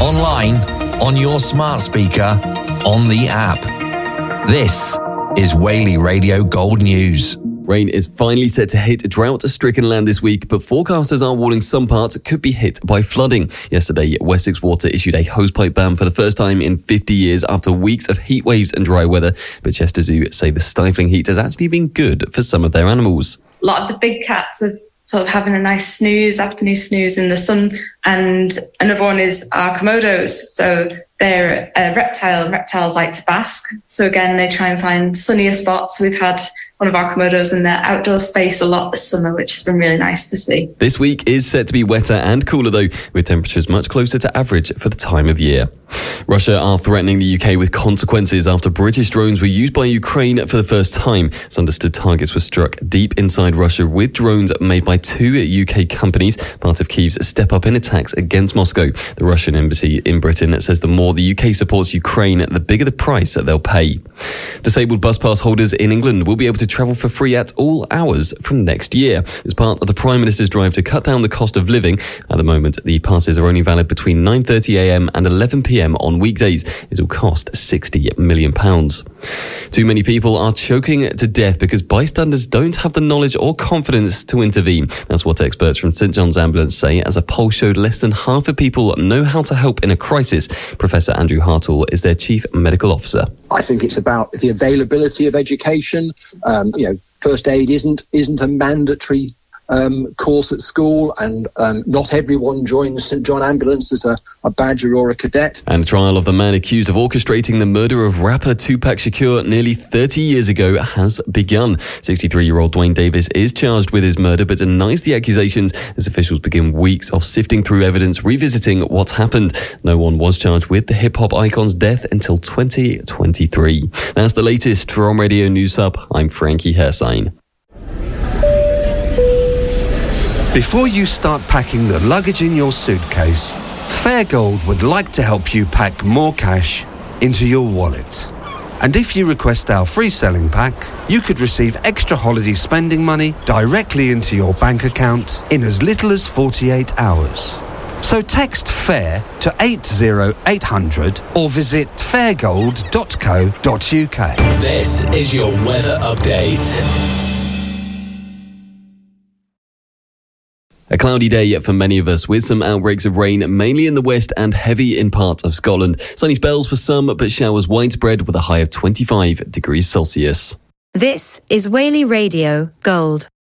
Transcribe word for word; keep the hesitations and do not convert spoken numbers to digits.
online, on your smart speaker, on the app. This is Whaley Radio Gold News. Rain is finally set to hit drought-stricken land this week, but forecasters are warning some parts could be hit by flooding. Yesterday, Wessex Water issued a hosepipe ban for the first time in fifty years after weeks of heat waves and dry weather. But Chester Zoo say the stifling heat has actually been good for some of their animals. A lot of the big cats are sort of having a nice snooze, afternoon snooze in the sun. And another one is our Komodos. So they're a reptile, and reptiles like to bask. So again, they try and find sunnier spots. We've had one of our Komodos in their outdoor space a lot this summer, which has been really nice to see. This week is set to be wetter and cooler though, with temperatures much closer to average for the time of year. Russia are threatening the U K with consequences after British drones were used by Ukraine for the first time. It's understood targets were struck deep inside Russia with drones made by two U K companies, part of Kyiv's step up in attacks against Moscow. The Russian embassy in Britain says the more the U K supports Ukraine, the bigger the price that they'll pay. Disabled bus pass holders in England will be able to travel for free at all hours from next year. As part of the Prime Minister's drive to cut down the cost of living, at the moment the passes are only valid between nine thirty a m and eleven p m on weekdays. It will cost sixty million pounds. Too many people are choking to death because bystanders don't have the knowledge or confidence to intervene. That's what experts from St John's Ambulance say, as a poll showed less than half of people know how to help in a crisis. Professor Andrew Hartle is their Chief Medical Officer. I think it's about the availability of education. Um, you know, first aid isn't isn't a mandatory um, course at school, and um, not everyone joins St John Ambulance as a, a badger or a cadet. And the trial of the man accused of orchestrating the murder of rapper Tupac Shakur nearly thirty years ago has begun. sixty-three-year-old Dwayne Davis is charged with his murder but denies the accusations as officials begin weeks of sifting through evidence, revisiting what happened. No one was charged with the hip-hop icon's death until twenty twenty-three. That's the latest from Radio News Hub. I'm Frankie Hersign. Before you start packing the luggage in your suitcase, Fairgold would like to help you pack more cash into your wallet. And if you request our free selling pack, you could receive extra holiday spending money directly into your bank account in as little as forty-eight hours. So text FAIR to eight zero eight hundred or visit fairgold dot co dot u k. This is your weather update. A cloudy day for many of us, with some outbreaks of rain, mainly in the west and heavy in parts of Scotland. Sunny spells for some, but showers widespread with a high of twenty-five degrees Celsius. This is Whaley Radio Gold.